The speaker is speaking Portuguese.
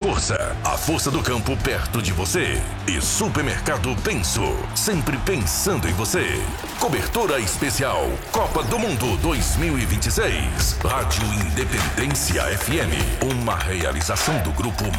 a força do campo perto de você. E Supermercado Penso, sempre pensando em você. Cobertura especial Copa do Mundo 2026. Rádio Independência FM, uma realização do Grupo